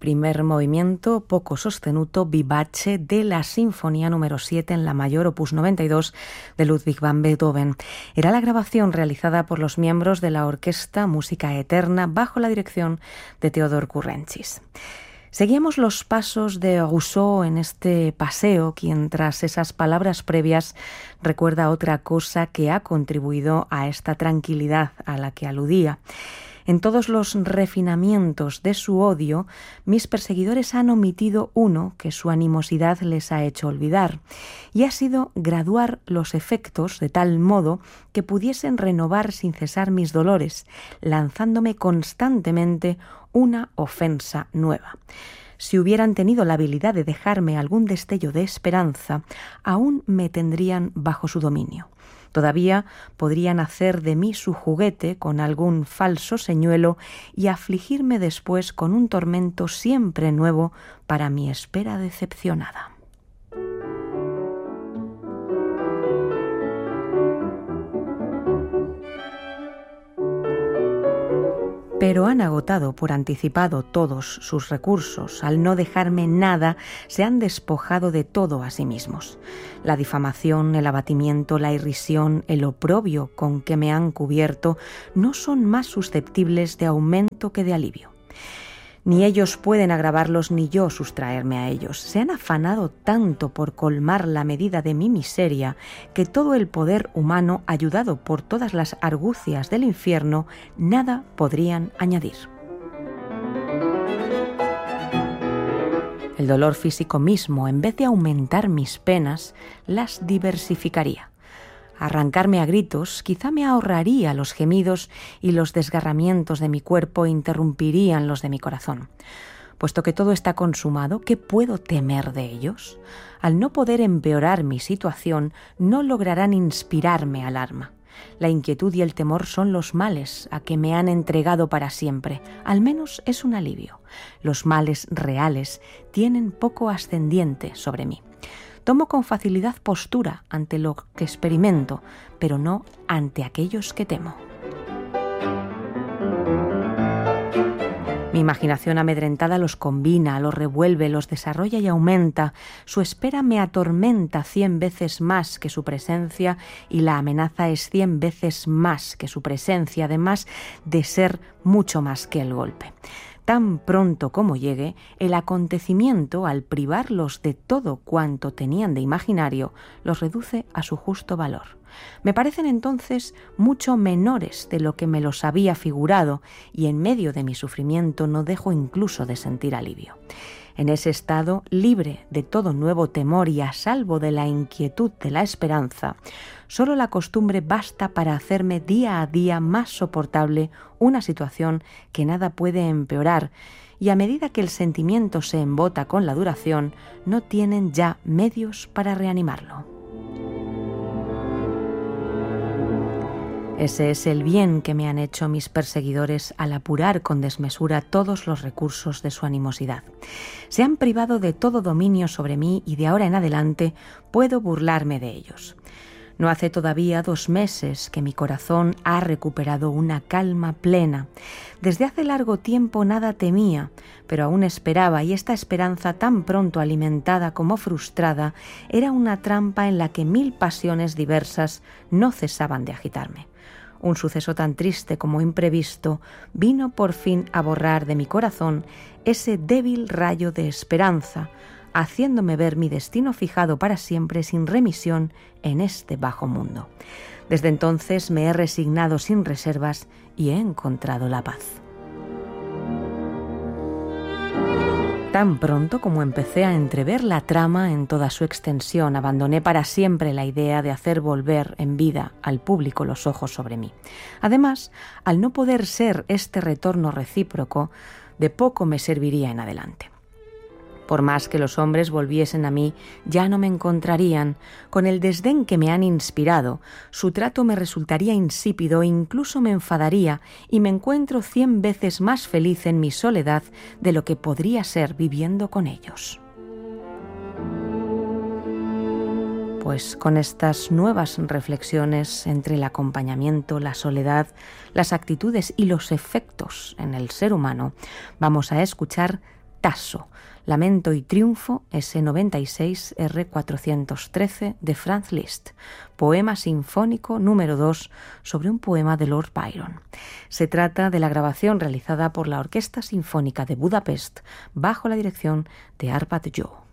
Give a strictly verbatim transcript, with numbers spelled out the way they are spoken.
primer movimiento poco sostenuto vivace de la Sinfonía número siete en la mayor opus noventa y dos de Ludwig van Beethoven. Era la grabación realizada por los miembros de la Orquesta Música Eterna bajo la dirección de Theodor Courentzis. Seguíamos los pasos de Rousseau en este paseo, quien tras esas palabras previas recuerda otra cosa que ha contribuido a esta tranquilidad a la que aludía. En todos los refinamientos de su odio, mis perseguidores han omitido uno que su animosidad les ha hecho olvidar, y ha sido graduar los efectos de tal modo que pudiesen renovar sin cesar mis dolores, lanzándome constantemente una ofensa nueva. Si hubieran tenido la habilidad de dejarme algún destello de esperanza, aún me tendrían bajo su dominio. Todavía podrían hacer de mí su juguete con algún falso señuelo y afligirme después con un tormento siempre nuevo para mi espera decepcionada. Pero han agotado por anticipado todos sus recursos. Al no dejarme nada, se han despojado de todo a sí mismos. La difamación, el abatimiento, la irrisión, el oprobio con que me han cubierto no son más susceptibles de aumento que de alivio. Ni ellos pueden agravarlos ni yo sustraerme a ellos. Se han afanado tanto por colmar la medida de mi miseria que todo el poder humano, ayudado por todas las argucias del infierno, nada podrían añadir. El dolor físico mismo, en vez de aumentar mis penas, las diversificaría. Arrancarme a gritos quizá me ahorraría los gemidos y los desgarramientos de mi cuerpo interrumpirían los de mi corazón. Puesto que todo está consumado, ¿qué puedo temer de ellos? Al no poder empeorar mi situación, no lograrán inspirarme alarma. La inquietud y el temor son los males a que me han entregado para siempre. Al menos es un alivio. Los males reales tienen poco ascendiente sobre mí. Tomo con facilidad postura ante lo que experimento, pero no ante aquellos que temo. Mi imaginación amedrentada los combina, los revuelve, los desarrolla y aumenta. Su espera me atormenta cien veces más que su presencia y la amenaza es cien veces más que su presencia, además de ser mucho más que el golpe. Tan pronto como llegue, el acontecimiento, al privarlos de todo cuanto tenían de imaginario, los reduce a su justo valor. Me parecen entonces mucho menores de lo que me los había figurado, y en medio de mi sufrimiento no dejo incluso de sentir alivio. En ese estado, libre de todo nuevo temor y a salvo de la inquietud de la esperanza, solo la costumbre basta para hacerme día a día más soportable una situación que nada puede empeorar, y a medida que el sentimiento se embota con la duración, no tienen ya medios para reanimarlo. Ese es el bien que me han hecho mis perseguidores al apurar con desmesura todos los recursos de su animosidad. Se han privado de todo dominio sobre mí y de ahora en adelante puedo burlarme de ellos. No hace todavía dos meses que mi corazón ha recuperado una calma plena. Desde hace largo tiempo nada temía, pero aún esperaba, y esta esperanza tan pronto alimentada como frustrada era una trampa en la que mil pasiones diversas no cesaban de agitarme. Un suceso tan triste como imprevisto vino por fin a borrar de mi corazón ese débil rayo de esperanza, haciéndome ver mi destino fijado para siempre sin remisión en este bajo mundo. Desde entonces me he resignado sin reservas y he encontrado la paz. Tan pronto como empecé a entrever la trama en toda su extensión, abandoné para siempre la idea de hacer volver en vida al público los ojos sobre mí. Además, al no poder ser este retorno recíproco, de poco me serviría en adelante. Por más que los hombres volviesen a mí, ya no me encontrarían. Con el desdén que me han inspirado, su trato me resultaría insípido e incluso me enfadaría, y me encuentro cien veces más feliz en mi soledad de lo que podría ser viviendo con ellos. Pues con estas nuevas reflexiones entre el acompañamiento, la soledad, las actitudes y los efectos en el ser humano, vamos a escuchar Tasso, Lamento y Triunfo ese noventa y seis erre cuatrocientos trece de Franz Liszt, poema sinfónico número dos sobre un poema de Lord Byron. Se trata de la grabación realizada por la Orquesta Sinfónica de Budapest bajo la dirección de Árpád Jó.